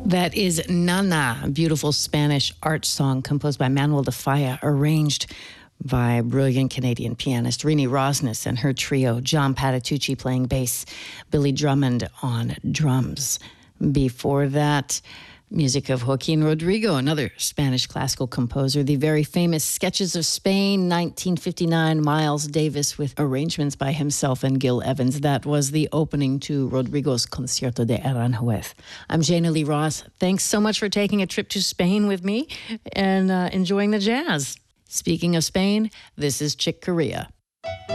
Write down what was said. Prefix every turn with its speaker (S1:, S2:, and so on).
S1: That is Nana, a beautiful Spanish art song composed by Manuel de Falla, arranged by brilliant Canadian pianist Rini Rosnes and her trio, John Patitucci playing bass, Billy Drummond on drums. Before that, music of Joaquin Rodrigo, another Spanish classical composer. The very famous Sketches of Spain, 1959, Miles Davis with arrangements by himself and Gil Evans. That was the opening to Rodrigo's Concierto de Aranjuez. I'm Jana Lee Ross. Thanks so much for taking a trip to Spain with me and enjoying the jazz. Speaking of Spain, this is Chick Corea.